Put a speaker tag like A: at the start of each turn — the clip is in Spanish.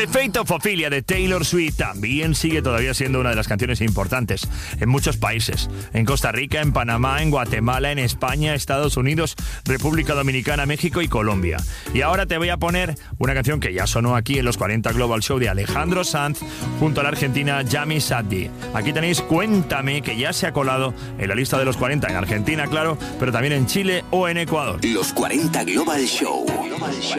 A: The Fate of Ophelia de Taylor Swift también sigue todavía siendo una de las canciones importantes en muchos países. En Costa Rica, en Panamá, en Guatemala, en España, Estados Unidos, República Dominicana, México y Colombia. Y ahora te voy a poner una canción que ya sonó aquí en los 40 Global Show de Alejandro Sanz junto a la argentina Yami Saddi. Aquí tenéis Cuéntame, que ya se ha colado en la lista de los 40 en Argentina, claro, pero también en Chile o en Ecuador.
B: Los 40 Global Show.